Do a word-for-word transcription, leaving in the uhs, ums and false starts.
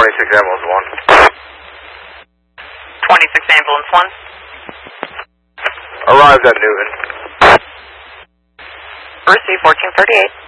twenty-six ambulance one. twenty-six ambulance one. Arrived at Newton. Receive fourteen thirty-eight.